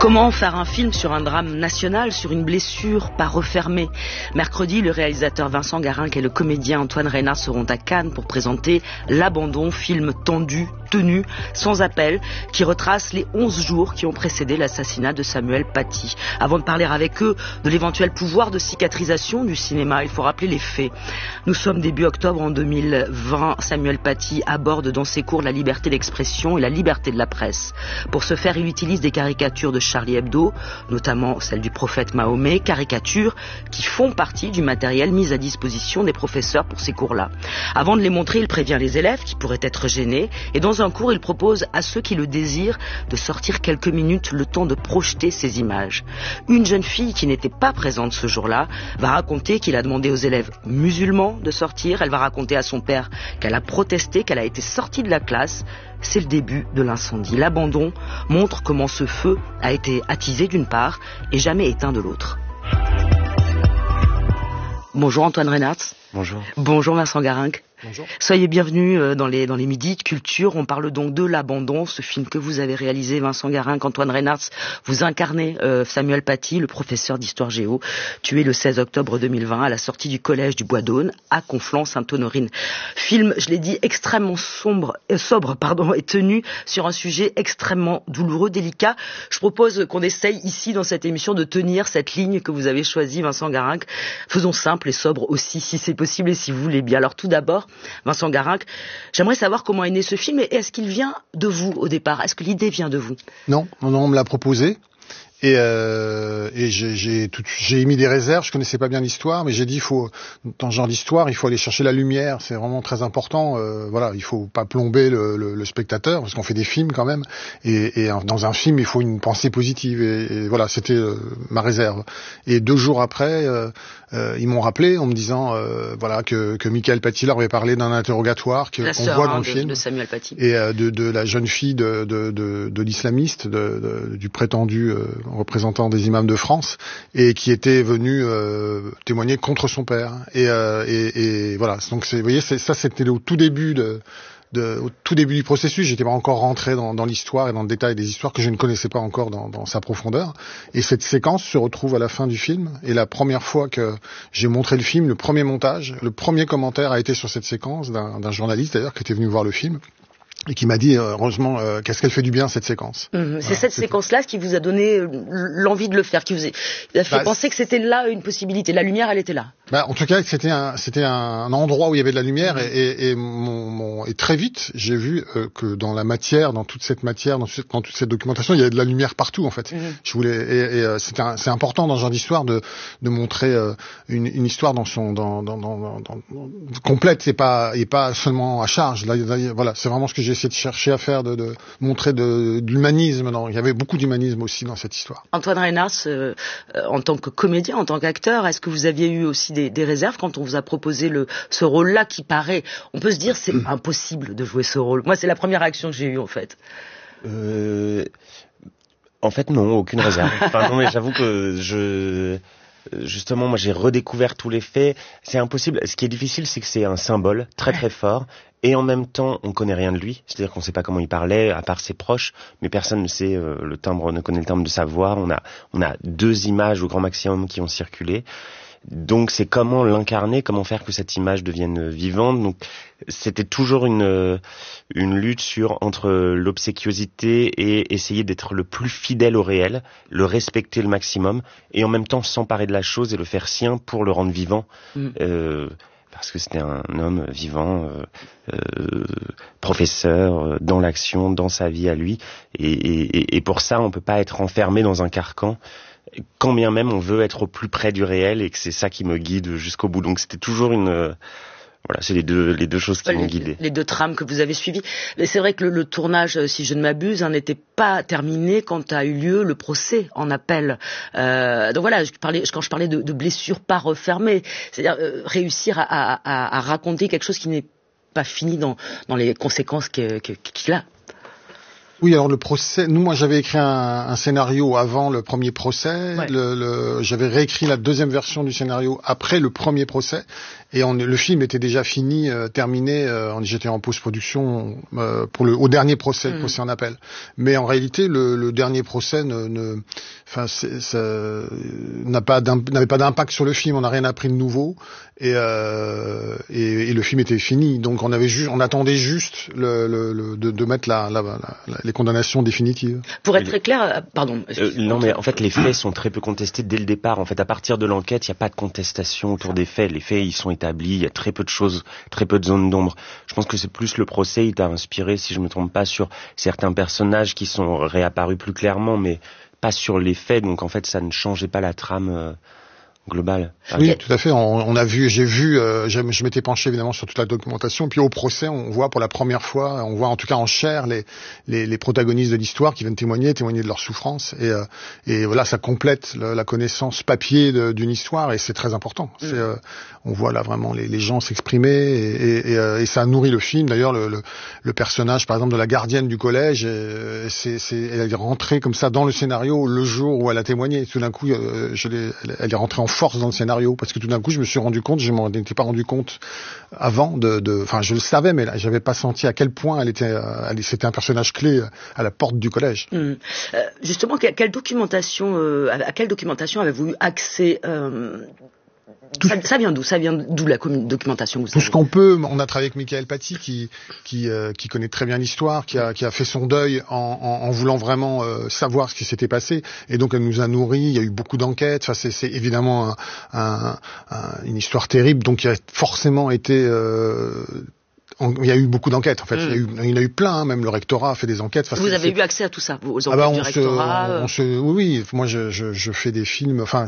Comment faire un film sur un drame national, sur une blessure pas refermée? Mercredi, le réalisateur Vincent Garinck et le comédien Antoine Reynard seront à Cannes pour présenter L'Abandon, film tendu, tenu, sans appel, qui retrace les 11 jours qui ont précédé l'assassinat de Samuel Paty. Avant de parler avec eux de l'éventuel pouvoir de cicatrisation du cinéma, il faut rappeler les faits. Nous sommes début octobre en 2020. Samuel Paty aborde dans ses cours la liberté d'expression et la liberté de la presse. Pour ce faire, il utilise des caricatures de Charlie Hebdo, notamment celle du prophète Mahomet, caricatures qui font partie du matériel mis à disposition des professeurs pour ces cours-là. Avant de les montrer, il prévient les élèves qui pourraient être gênés, et dans un cours, il propose à ceux qui le désirent de sortir quelques minutes le temps de projeter ces images. Une jeune fille qui n'était pas présente ce jour-là va raconter qu'il a demandé aux élèves musulmans de sortir. Elle va raconter à son père qu'elle a protesté, qu'elle a été sortie de la classe. C'est le début de l'incendie. L'abandon montre comment ce feu a été attisé d'une part et jamais éteint de l'autre. Bonjour Antoine Reynard. Bonjour. Bonjour Vincent Garinck. Bonjour. Soyez bienvenus dans les Midis de Culture. On parle donc de L'Abandon, ce film que vous avez réalisé, Vincent Garinck, Antoine Reynard. Vous incarnez Samuel Paty, le professeur d'histoire géo, tué le 16 octobre 2020 à la sortie du collège du Bois d'Aune à Conflans-Sainte-Honorine. Film, je l'ai dit, extrêmement sobre, et tenu sur un sujet extrêmement douloureux, délicat. Je propose qu'on essaye ici dans cette émission de tenir cette ligne que vous avez choisie, Vincent Garinck. Faisons simple et sobre aussi, si c'est possible et si vous voulez bien. Alors tout d'abord, Vincent Garinck, j'aimerais savoir comment est né ce film et est-ce qu'il vient de vous au départ? Est-ce que l'idée vient de vous? Non, on me l'a proposé et j'ai émis des réserves. Je connaissais pas bien l'histoire, mais j'ai dit dans ce genre d'histoire, il faut aller chercher la lumière. C'est vraiment très important. Voilà, il faut pas plomber le spectateur parce qu'on fait des films quand même. Et dans un film, il faut une pensée positive. Et voilà, c'était ma réserve. Et 2 jours après, ils m'ont rappelé en me disant voilà que Michael Paty leur avait parlé d'un interrogatoire qu'on voit dans le film de Samuel Paty et de la jeune fille de l'islamiste, du prétendu représentant des imams de France, et qui était venu témoigner contre son père. Et voilà. Donc vous voyez, c'était au tout début au tout début du processus. J'étais pas encore rentré dans l'histoire et dans le détail des histoires que je ne connaissais pas encore dans sa profondeur. Et cette séquence se retrouve à la fin du film. Et la première fois que j'ai montré le film, le premier montage, le premier commentaire a été sur cette séquence d'un journaliste d'ailleurs qui était venu voir le film. Et qui m'a dit, heureusement, qu'est-ce qu'elle fait du bien, cette séquence. C'est cette séquence-là qui vous a donné l'envie de le faire, qui vous a fait penser que c'était là une possibilité. La lumière, elle était là. En tout cas, c'était un endroit où il y avait de la lumière et très vite, j'ai vu que dans la matière, dans toute cette documentation, il y avait de la lumière partout, en fait. Je voulais, c'est important dans ce genre d'histoire de montrer une histoire complète et pas seulement à charge. Là, voilà, c'est vraiment ce que j'ai essayé de chercher à faire, de montrer de l'humanisme. Il y avait beaucoup d'humanisme aussi dans cette histoire. Antoine Reynard, en tant que comédien, en tant qu'acteur, est-ce que vous aviez eu aussi des réserves quand on vous a proposé ce rôle-là qui paraît, on peut se dire, c'est impossible de jouer ce rôle? Moi, c'est la première réaction que j'ai eue, en fait. En fait, non, aucune réserve. Enfin, non, mais j'avoue que justement, moi, j'ai redécouvert tous les faits. C'est impossible. Ce qui est difficile, c'est que c'est un symbole très très fort. Et en même temps, on connaît rien de lui. C'est-à-dire qu'on sait pas comment il parlait, à part ses proches. Mais personne ne sait ne connaît le timbre de sa voix. On a 2 images au grand maximum qui ont circulé. Donc, c'est comment l'incarner, comment faire que cette image devienne vivante. Donc, c'était toujours une lutte entre l'obséquiosité et essayer d'être le plus fidèle au réel, le respecter le maximum, et en même temps s'emparer de la chose et le faire sien pour le rendre vivant. Parce que c'était un homme vivant, professeur, dans l'action, dans sa vie à lui. Et pour ça, on peut pas être enfermé dans un carcan, quand bien même on veut être au plus près du réel, et que c'est ça qui me guide jusqu'au bout. Donc c'était toujours voilà, c'est les deux choses qui m'ont guidé. Les 2 trames que vous avez suivies. Mais c'est vrai que le tournage, si je ne m'abuse, n'était pas terminé quand a eu lieu le procès en appel. Donc voilà, quand je parlais de blessures pas refermées, c'est-à-dire réussir à raconter quelque chose qui n'est pas fini dans les conséquences qu'il a. Oui, alors le procès, moi j'avais écrit un scénario avant le premier procès, j'avais réécrit la deuxième version du scénario après le premier procès, et le film était déjà fini, terminé, j'étais en post-production au dernier procès, le procès en appel. Mais en réalité, le dernier procès n'avait pas d'impact sur le film, on n'a rien appris de nouveau, et le film était fini, donc on attendait juste de mettre les condamnations définitives. Pour être très clair, pardon. Non, mais en fait, les faits sont très peu contestés dès le départ. En fait, à partir de l'enquête, il n'y a pas de contestation autour des faits. Les faits, ils sont établis. Il y a très peu de choses, très peu de zones d'ombre. Je pense que c'est plus le procès. Il t'a inspiré, si je me trompe pas, sur certains personnages qui sont réapparus plus clairement, mais pas sur les faits. Donc, en fait, ça ne changeait pas la trame globale. Oui, tout à fait. Je m'étais penché évidemment sur toute la documentation. Puis au procès, on voit pour la première fois, on voit en tout cas en chair les protagonistes de l'histoire qui viennent témoigner de leur souffrance. Et voilà, ça complète la connaissance papier d'une histoire, et c'est très important. On voit là vraiment les gens s'exprimer, et ça nourrit le film. D'ailleurs, le personnage, par exemple, de la gardienne du collège, elle est rentrée comme ça dans le scénario le jour où elle a témoigné. Tout d'un coup, elle est rentrée en force dans le scénario, parce que tout d'un coup je me suis rendu compte, je m'en étais pas rendu compte avant enfin je le savais, mais là j'avais pas senti à quel point c'était un personnage clé à la porte du collège. Justement, à quelle documentation avez-vous eu accès? Ça vient d'où la documentation que vous avez? Tout ce qu'on peut. On a travaillé avec Michael Paty qui connaît très bien l'histoire, qui a fait son deuil en voulant vraiment savoir ce qui s'était passé, et donc elle nous a nourris. Il y a eu beaucoup d'enquêtes. Enfin, c'est évidemment une histoire terrible, donc il a forcément été il y a eu beaucoup d'enquêtes, en fait. Il y en a eu plein, même le rectorat a fait des enquêtes. Vous avez eu accès à tout ça, aux enquêtes du rectorat? Oui, moi je fais des films. Enfin,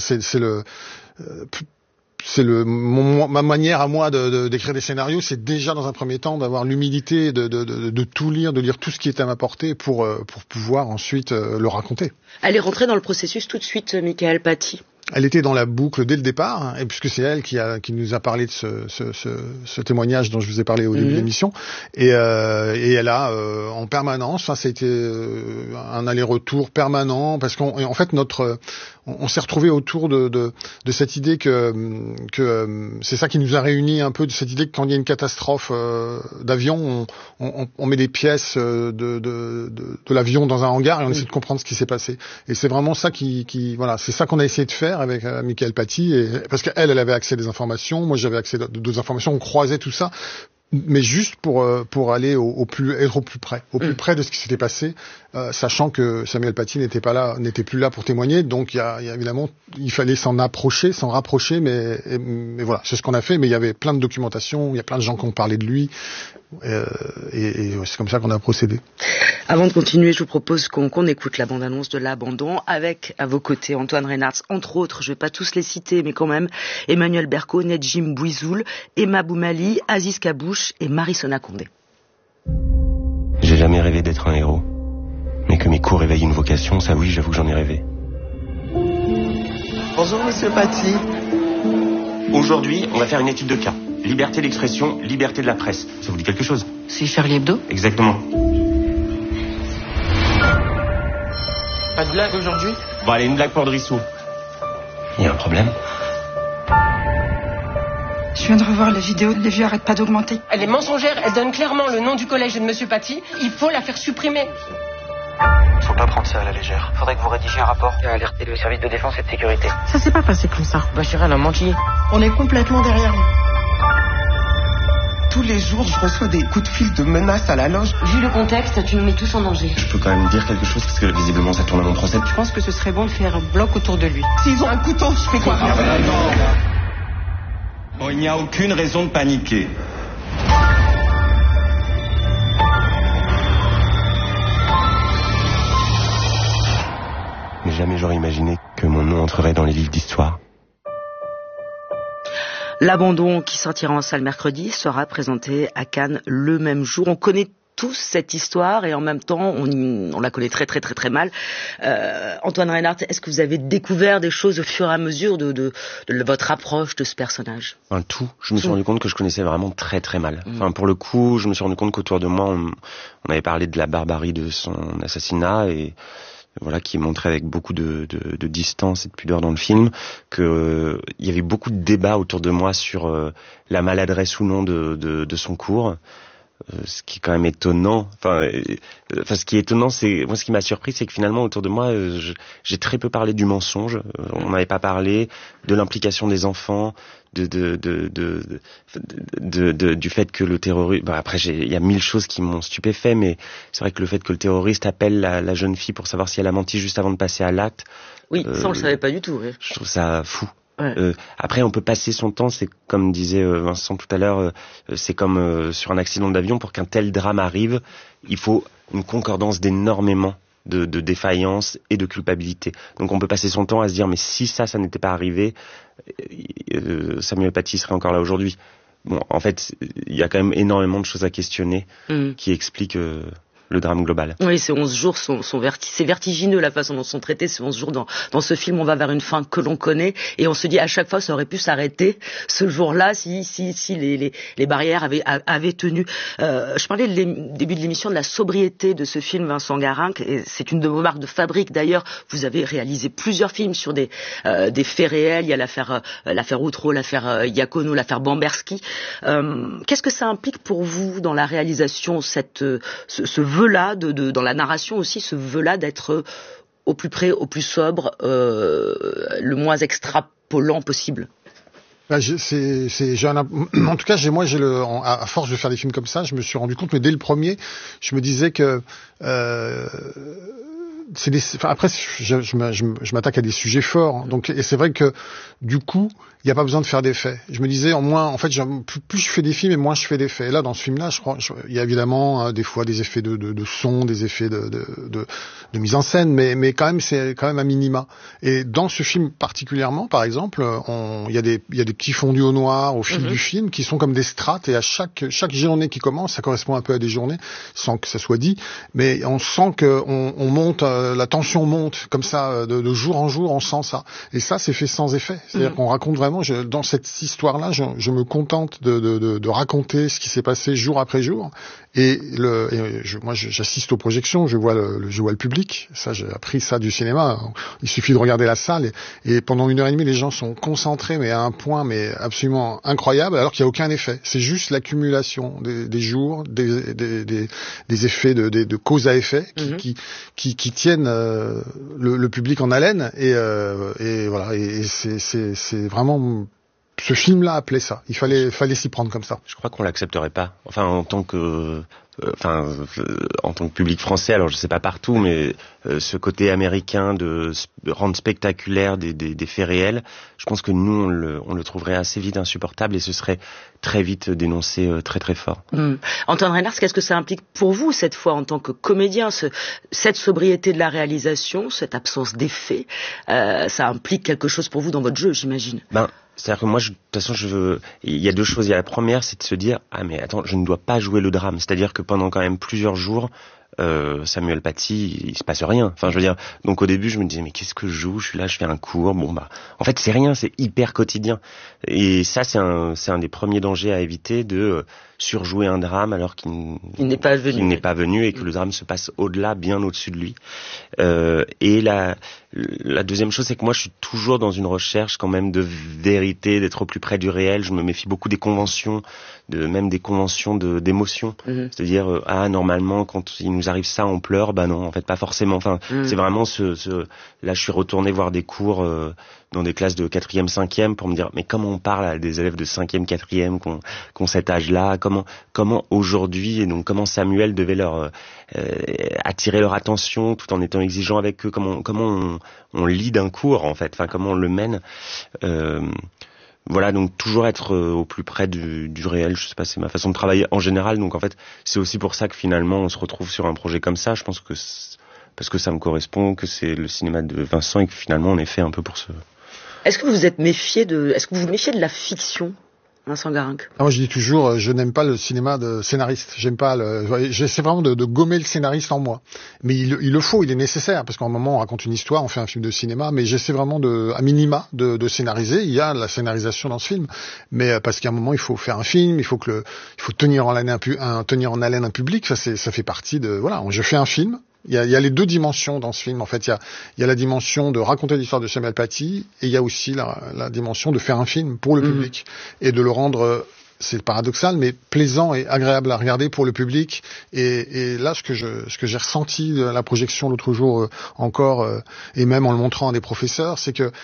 ma manière à moi d'écrire des scénarios, c'est déjà dans un premier temps d'avoir l'humilité de tout lire, de lire tout ce qui est à ma portée pour pouvoir ensuite le raconter. Elle est rentrée dans le processus tout de suite, Michael Paty? Elle était dans la boucle dès le départ, et puisque c'est elle qui nous a parlé de ce témoignage dont je vous ai parlé au début de l'émission, et elle a en permanence, enfin c'était un aller-retour permanent, parce qu'en fait on s'est retrouvé autour de cette idée que c'est ça qui nous a réunis un peu, de cette idée que quand il y a une catastrophe d'avion, on met des pièces de l'avion dans un hangar et on essaie de comprendre ce qui s'est passé. Et c'est vraiment ça voilà, c'est ça qu'on a essayé de faire avec Michael Paty, parce qu'elle avait accès à des informations, moi j'avais accès à d'autres informations, on croisait tout ça, mais juste pour aller être au plus près de ce qui s'était passé, sachant que Samuel Paty n'était plus là pour témoigner, donc il y a évidemment, il fallait s'en rapprocher, mais voilà, c'est ce qu'on a fait. Mais il y avait plein de documentation, il y a plein de gens qui ont parlé de lui, et c'est comme ça qu'on a procédé. Avant de continuer, je vous propose qu'on écoute la bande-annonce de L'Abandon, avec à vos côtés Antoine Reynartz, entre autres, je vais pas tous les citer, mais quand même, Emmanuel Berco, Nedjim Bouizoul, Emma Boumali, Aziz Kabouche et Marie-Sona Condé. J'ai jamais rêvé d'être un héros, mais que mes coups réveillent une vocation, ça oui, j'avoue que j'en ai rêvé. Bonjour Monsieur Paty. Aujourd'hui, on va faire une étude de cas. Liberté d'expression, liberté de la presse. Ça vous dit quelque chose? C'est Charlie Hebdo? Exactement. Pas de blague aujourd'hui? Bon, allez, une blague pour Drissou. Il y a un problème? Je viens de revoir les vidéos, les vues arrêtent pas d'augmenter. Elle est mensongère, elle donne clairement le nom du collège et de Monsieur Paty. Il faut la faire supprimer. Faut pas prendre ça à la légère. Faudrait que vous rédigiez un rapport et alerter le service de défense et de sécurité. Ça s'est pas passé comme ça. Bachir, elle a menti. On est complètement derrière lui. Tous les jours, je reçois des coups de fil de menaces à la loge. Vu le contexte, tu nous mets tous en danger. Je peux quand même dire quelque chose, parce que visiblement ça tourne à mon procès. Je pense que ce serait bon de faire un bloc autour de lui. S'ils ont un couteau, je fais quoi? Bon, il n'y a aucune raison de paniquer. Mais jamais j'aurais imaginé que mon nom entrerait dans les livres d'histoire. L'Abandon, qui sortira en salle mercredi, sera présenté à Cannes le même jour. On connaît tous cette histoire et en même temps on la connaît très très très très mal. Antoine Reinhardt, est-ce que vous avez découvert des choses au fur et à mesure de votre approche de ce personnage? Tout. Je me suis rendu compte que je connaissais vraiment très très mal. Enfin, pour le coup, je me suis rendu compte qu'autour de moi, on avait parlé de la barbarie de son assassinat et voilà, qui est montré avec beaucoup de distance et de pudeur dans le film, que il y avait beaucoup de débats autour de moi sur la maladresse ou non de son cours. Ce qui est quand même étonnant. Enfin, ce qui est étonnant, c'est moi, ce qui m'a surpris, c'est que finalement autour de moi, j'ai très peu parlé du mensonge. On n'avait pas parlé de l'implication des enfants, du fait que le terroriste. Bon, après, il y a 1000 choses qui m'ont stupéfait, mais c'est vrai que le fait que le terroriste appelle la jeune fille pour savoir si elle a menti juste avant de passer à l'acte. Oui, ça on le savait pas du tout. Oui. Je trouve ça fou. Ouais. Après, on peut passer son temps, c'est comme disait Vincent tout à l'heure, c'est comme sur un accident d'avion, pour qu'un tel drame arrive, il faut une concordance d'énormément de défaillances et de culpabilité. Donc on peut passer son temps à se dire, mais si ça n'était pas arrivé, Samuel Paty serait encore là aujourd'hui. Bon, en fait, il y a quand même énormément de choses à questionner qui expliquent le drame global. Oui, ces 11 jours c'est vertigineux la façon dont sont traités ces 11 jours dans ce film. On va vers une fin que l'on connaît et on se dit à chaque fois ça aurait pu s'arrêter ce jour-là si les barrières avaient tenu. Je parlais début de l'émission de la sobriété de ce film, Vincent Garin, et c'est une de vos marques de fabrique d'ailleurs. Vous avez réalisé plusieurs films sur des faits réels. Il y a l'affaire Outreau, l'affaire Iacono, l'affaire Bamberski. Qu'est-ce que ça implique pour vous dans la réalisation, ce vœu-là, dans la narration aussi, ce vœu-là d'être au plus près, au plus sobre, le moins extrapolant possible? En tout cas, à force de faire des films comme ça, je me suis rendu compte, mais dès le premier, je me disais que après, je m'attaque à des sujets forts, donc, et c'est vrai que du coup, il n'y a pas besoin de faire d'effets. Je me disais, plus je fais des films et moins je fais d'effets. Et là, dans ce film-là, il y a évidemment des fois des effets de son, des effets de mise en scène, mais quand même, c'est quand même un minima. Et dans ce film particulièrement, par exemple, il y a des petits fondus au noir au fil du film qui sont comme des strates, et à chaque journée qui commence, ça correspond un peu à des journées, sans que ça soit dit, mais on sent que on monte, la tension monte comme ça, de jour en jour, on sent ça. Et ça, c'est fait sans effet. C'est-à-dire qu'on raconte vraiment, dans cette histoire-là, je me contente de raconter ce qui s'est passé jour après jour. Et moi, j'assiste aux projections, je vois le public. Ça, j'ai appris ça du cinéma. Il suffit de regarder la salle et pendant 1h30, les gens sont concentrés, mais à un point, mais absolument incroyable, alors qu'il n'y a aucun effet. C'est juste l'accumulation des jours, des effets de cause à effet qui tiennent le public en haleine. Et voilà. Et c'est vraiment. Ce film-là appelait ça. Il fallait s'y prendre comme ça. Je crois qu'on l'accepterait pas. Enfin, en tant que public français, alors je sais pas partout, mais ce côté américain de rendre spectaculaire des faits réels, je pense que nous on le trouverait assez vite insupportable et ce serait très vite dénoncé très très fort. Antoine Reinhardt, qu'est-ce que ça implique pour vous cette fois en tant que comédien, cette sobriété de la réalisation, cette absence d'effet, ça implique quelque chose pour vous dans votre jeu, j'imagine? C'est-à-dire que moi, de toute façon, il y a deux choses. Il y a la première, c'est de se dire, mais attends, je ne dois pas jouer le drame. C'est-à-dire que pendant quand même plusieurs jours, Samuel Paty, il se passe rien. Enfin, je veux dire, donc au début, je me disais, mais qu'est-ce que je joue? Je suis là, je fais un cours. En fait, c'est rien, c'est hyper quotidien. Et ça, c'est un des premiers dangers à éviter, de surjouer un drame alors qu'il n'est pas venu et que le drame se passe au-delà, bien au-dessus de lui. Et la deuxième chose, c'est que moi, je suis toujours dans une recherche quand même de vérité, d'être au plus près du réel. Je me méfie beaucoup des conventions, même des conventions d'émotion. C'est-à-dire, normalement, quand il nous arrive ça, on pleure. Non, en fait, pas forcément. Enfin, c'est vraiment là, je suis retourné voir des cours dans des classes de 4e, 5e pour me dire, mais comment on parle à des élèves de 5e, 4e qui ont cet âge-là, comment aujourd'hui, et donc comment Samuel devait leur attirer leur attention tout en étant exigeant avec eux, comment on lit d'un cours en fait, enfin comment on le mène. Voilà, donc toujours être au plus près du réel, je sais pas, c'est ma façon de travailler en général, donc en fait c'est aussi pour ça que finalement on se retrouve sur un projet comme ça, je pense que parce que ça me correspond, que c'est le cinéma de Vincent et que finalement on est fait un peu pour ce... Est-ce que vous vous méfiez de la fiction Vincent Garinck. Moi, je dis toujours, je n'aime pas le cinéma de scénariste. J'aime pas j'essaie vraiment de gommer le scénariste en moi. Mais il le faut, il est nécessaire, parce qu'à un moment, on raconte une histoire, on fait un film de cinéma, mais j'essaie vraiment à minima, de scénariser. Il y a la scénarisation dans ce film, mais parce qu'à un moment, il faut faire un film, il faut tenir en haleine un public. Ça fait partie de, voilà, je fais un film. Il y a les deux dimensions dans ce film. En fait, il y a la dimension de raconter l'histoire de Samuel Paty, et il y a aussi la dimension de faire un film pour le public et de le rendre, c'est paradoxal, mais plaisant et agréable à regarder pour le public. Et là, ce que j'ai ressenti de la projection l'autre jour encore, et même en le montrant à des professeurs, c'est que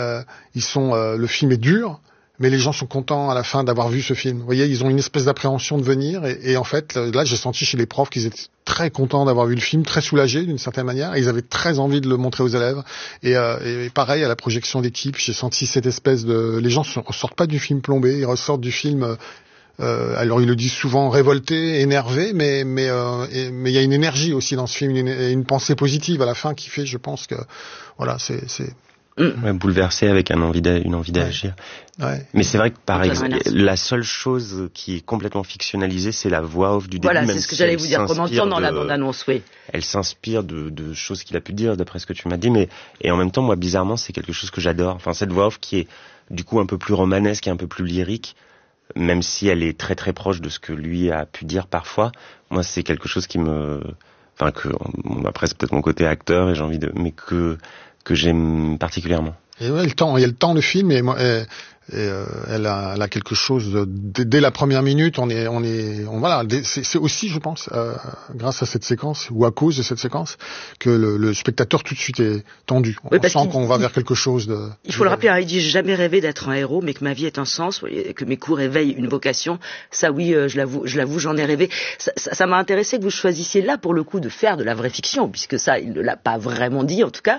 le film est dur, mais les gens sont contents à la fin d'avoir vu ce film. Vous voyez, ils ont une espèce d'appréhension de venir, et en fait, là, j'ai senti chez les profs qu'ils étaient très contents d'avoir vu le film, très soulagés d'une certaine manière, et ils avaient très envie de le montrer aux élèves. Et pareil, à la projection d'équipe, j'ai senti cette espèce les gens ressortent pas du film plombé, ils ressortent du film, alors ils le disent souvent révoltés, énervés, mais il y a une énergie aussi dans ce film, une pensée positive à la fin qui fait, je pense que, voilà, c'est bouleversé avec une envie d'agir. Ouais. Mais c'est vrai que par exemple, la seule chose qui est complètement fictionnalisée, c'est la voix off du début. Voilà, c'est ce que j'allais vous dire. Comme on entend dans la bande-annonce, oui. Elle s'inspire de choses qu'il a pu dire, d'après ce que tu m'as dit, et en même temps, moi, bizarrement, c'est quelque chose que j'adore. Enfin, cette voix off qui est, du coup, un peu plus romanesque et un peu plus lyrique, même si elle est très très proche de ce que lui a pu dire parfois, moi, c'est quelque chose qui après, c'est peut-être mon côté acteur, et j'ai envie mais que j'aime particulièrement. Et ouais, il y a le temps de film, et elle a quelque chose dès la première minute, voilà, c'est aussi, je pense, grâce à cette séquence, ou à cause de cette séquence, que le spectateur tout de suite est tendu. On sent qu'on va vers quelque chose de... Il faut le rappeler, il dit, j'ai jamais rêvé d'être un héros, mais que ma vie est un sens, que mes coups réveillent une vocation. Ça, oui, je l'avoue, j'en ai rêvé. Ça m'a intéressé que vous choisissiez là, pour le coup, de faire de la vraie fiction, puisque ça, il ne l'a pas vraiment dit, en tout cas.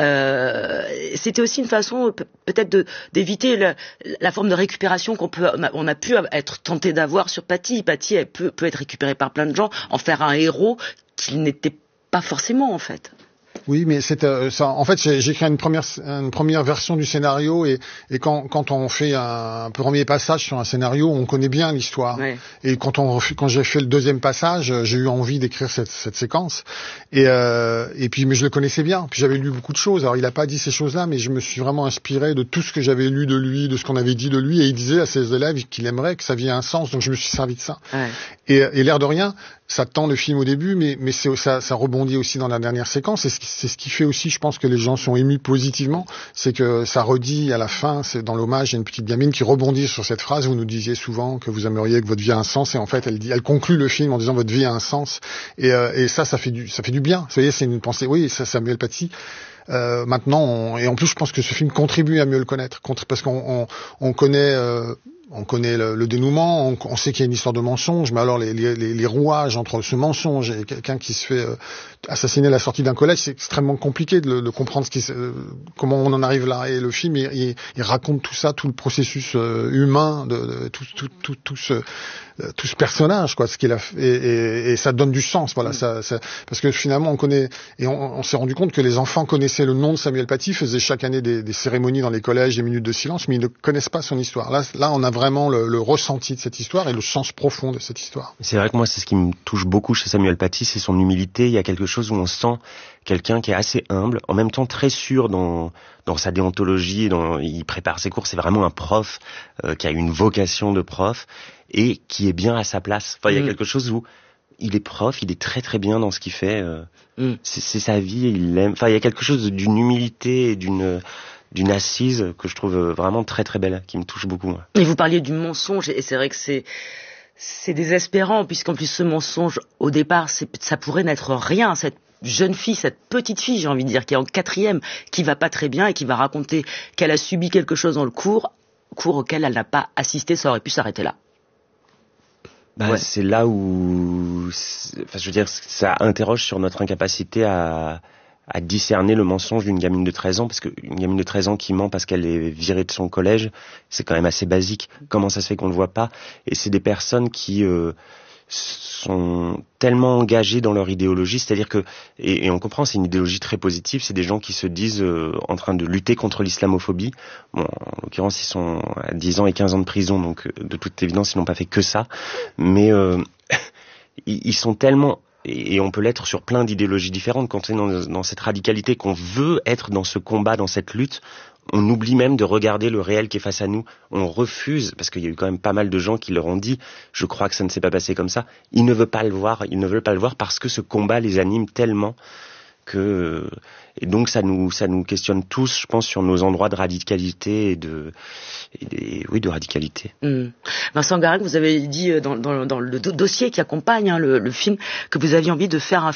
C'était aussi une façon, peut-être, d'éviter la forme de récupération on a pu être tenté d'avoir sur Paty. Paty, elle peut être récupérée par plein de gens, en faire un héros qu'il n'était pas forcément, en fait. Oui, mais en fait, j'ai écrit une première version du scénario, et quand on fait un premier passage sur un scénario, on connaît bien l'histoire. Ouais. Et quand j'ai fait le deuxième passage, j'ai eu envie d'écrire cette séquence. Et puis, mais je le connaissais bien. Puis j'avais lu beaucoup de choses. Alors, il a pas dit ces choses-là, mais je me suis vraiment inspiré de tout ce que j'avais lu de lui, de ce qu'on avait dit de lui. Et il disait à ses élèves qu'il aimerait que sa vie ait un sens. Donc, je me suis servi de ça. Ouais. Et l'air de rien, ça tend le film au début, mais ça rebondit aussi dans la dernière séquence. Et c'est ce qui fait aussi, je pense, que les gens sont émus positivement, c'est que ça redit à la fin, c'est dans l'hommage, il y a une petite gamine qui rebondit sur cette phrase. Vous nous disiez souvent que vous aimeriez que votre vie ait un sens, et en fait, elle conclut le film en disant votre vie a un sens. Et ça fait du bien. Vous voyez, c'est une pensée. Oui, ça, Samuel Paty. Maintenant, et en plus, je pense que ce film contribue à mieux le connaître, parce qu'on connaît. On connaît le dénouement, on sait qu'il y a une histoire de mensonge, mais alors les rouages entre ce mensonge et quelqu'un qui se fait assassiner à la sortie d'un collège, c'est extrêmement compliqué de comprendre comment on en arrive là. Et le film, il raconte tout ça, tout le processus humain de tout ce personnage, quoi, ce qu'il a fait, et ça donne du sens, voilà. Parce que finalement, on connaît, et on s'est rendu compte que les enfants connaissaient le nom de Samuel Paty, faisaient chaque année des cérémonies dans les collèges, des minutes de silence, mais ils ne connaissent pas son histoire. Là, on a vraiment le ressenti de cette histoire et le sens profond de cette histoire. C'est vrai que moi, c'est ce qui me touche beaucoup chez Samuel Paty, c'est son humilité. Il y a quelque chose où on sent quelqu'un qui est assez humble, en même temps très sûr dans sa déontologie, il prépare ses cours, c'est vraiment un prof qui a une vocation de prof et qui est bien à sa place. Enfin, il y a quelque chose où il est prof, il est très très bien dans ce qu'il fait. C'est sa vie, il l'aime. Enfin, il y a quelque chose d'une humilité et d'une assise que je trouve vraiment très très belle, qui me touche beaucoup. Moi. Et vous parliez du mensonge, et c'est vrai que c'est désespérant, puisqu'en plus ce mensonge, au départ, ça pourrait n'être rien. Cette jeune fille, cette petite fille, j'ai envie de dire, qui est en 4e, qui va pas très bien et qui va raconter qu'elle a subi quelque chose dans le cours auquel elle n'a pas assisté, ça aurait pu s'arrêter là. Ouais. C'est là où, je veux dire, ça interroge sur notre incapacité à discerner le mensonge d'une gamine de 13 ans, parce qu'une gamine de 13 ans qui ment parce qu'elle est virée de son collège, c'est quand même assez basique. Comment ça se fait qu'on le voit pas? Et c'est des personnes qui sont tellement engagés dans leur idéologie, c'est-à-dire que, et on comprend, c'est une idéologie très positive, c'est des gens qui se disent en train de lutter contre l'islamophobie. Bon, en l'occurrence, ils sont à 10 ans et 15 ans de prison, donc de toute évidence, ils n'ont pas fait que ça, mais ils sont tellement... Et on peut l'être sur plein d'idéologies différentes. Quand on est dans cette radicalité, qu'on veut être dans ce combat, dans cette lutte, on oublie même de regarder le réel qui est face à nous. On refuse, parce qu'il y a eu quand même pas mal de gens qui leur ont dit « je crois que ça ne s'est pas passé comme ça ». Ils ne veulent pas le voir parce que ce combat les anime tellement que... Et donc ça nous questionne tous, je pense, sur nos endroits de radicalité et de radicalité. Vincent Garin, vous avez dit dans le dossier qui accompagne le film que vous aviez envie de faire un